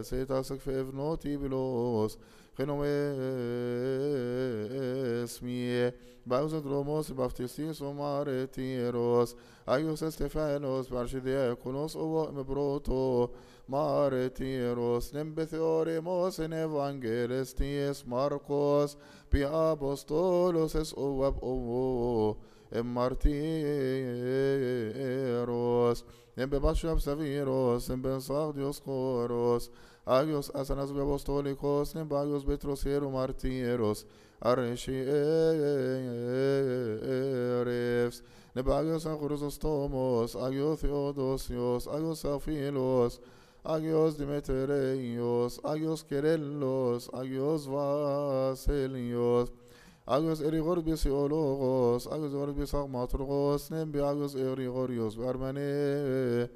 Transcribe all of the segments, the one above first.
سيتاسك في افنوتي بلوس خنوم اسمي باوز دروموس بافتيسيس ومارتيروس ايوس استفانوس بارشدياكونوس او مبروتو مارتيروس نمبثيوريموس ان ايفانجيلستيس ماركوس بي ابوستولوس اس او او martyros, nembe bashab saviros, nembe saudios coros, agios asanas apostolicos, nembe agios betrosero martyros, arreshi erefs, nembe agios achorostomos, agios theodosios, agios aphilos, agios Demetereios, agios Kerellos, agios Vasilios, Agos Erigorbius Eologos, Agos Orbius Agmaturgos, Nembi Agos Erigorios, Barmane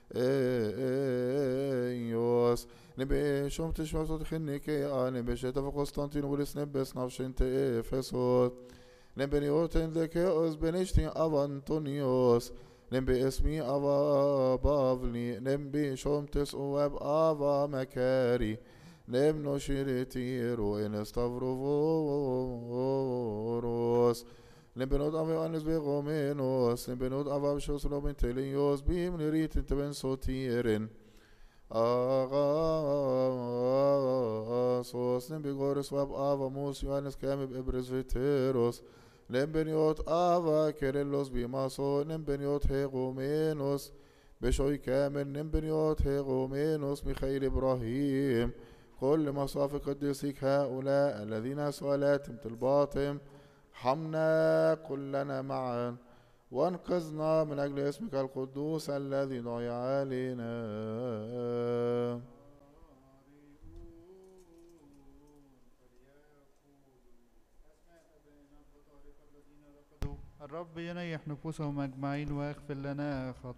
Eos, Nebe Shom Tishmasot Chinike, Nebe Shetaf Constantinopolis, Nebes Navshente Efesos, Nebe Nioten Lekeos Benishti Avantonios, Nembe Esmi Ava Bavli, Nembi Shom Tes Uweb Ava Makari, نمنو شيرتيرو إن استفروفوروس نبنود أفا أنس بغومينوس نبنود أفا بشوس روبين تليوس بيم نريت انتبن سوتيرن آغاسوس نبغورس واب أفا موس يوانس كامب إبرز فيتيروس نبنيوت أفا كيرلوس بيماسو نبنيوت هيغومينوس بشوي كامل نبنيوت هيغومينوس ميخائيل إبراهيم كل مصاف قديسيك هؤلاء الذين سؤالاتهم طلباتهم حمنا كلنا معا وانقذنا من أجل اسمك القدوس الذي دعي علينا. الرب ينيح نفوسهم أجمعين ويغفر لنا